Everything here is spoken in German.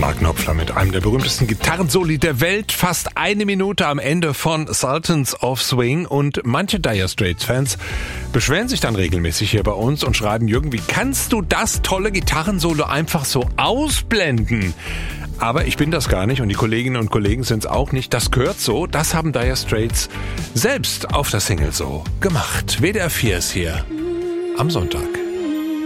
Mark Knopfler mit einem der berühmtesten Gitarrensoli der Welt. Fast 1 Minute am Ende von Sultans of Swing. Und manche Dire Straits-Fans beschweren sich dann regelmäßig hier bei uns und schreiben, Jürgen, wie kannst du das tolle Gitarrensolo einfach so ausblenden? Aber ich bin das gar nicht und die Kolleginnen und Kollegen sind es auch nicht. Das gehört so. Das haben Dire Straits selbst auf der Single so gemacht. WDR 4 ist hier am Sonntag.